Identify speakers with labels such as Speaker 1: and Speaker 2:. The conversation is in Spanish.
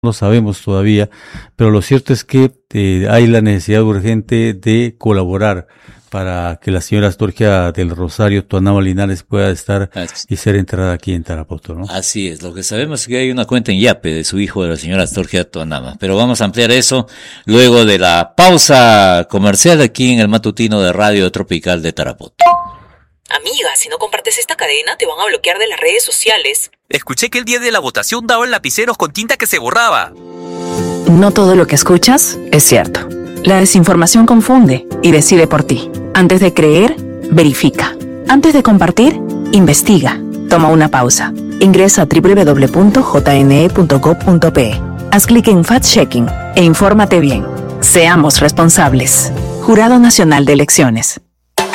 Speaker 1: no sabemos todavía, pero lo cierto es que hay la necesidad urgente de colaborar para que la señora Astorgia del Rosario Toanama Linares pueda estar y ser enterrada aquí en Tarapoto, ¿no?
Speaker 2: Así es, lo que sabemos es que hay una cuenta en Yape de su hijo, de la señora Astorgia Toanama, pero vamos a ampliar eso luego de la pausa comercial aquí en el matutino de Radio Tropical de Tarapoto.
Speaker 3: Amiga, si no compartes esta cadena, te van a bloquear de las redes sociales.
Speaker 4: Escuché que el día de la votación daban lapiceros con tinta que se borraba.
Speaker 5: No todo lo que escuchas es cierto. La desinformación confunde y decide por ti. Antes de creer, verifica. Antes de compartir, investiga. Toma una pausa. Ingresa a www.jne.gov.pe. Haz clic en Fact-Checking e infórmate bien. Seamos responsables. Jurado Nacional de Elecciones.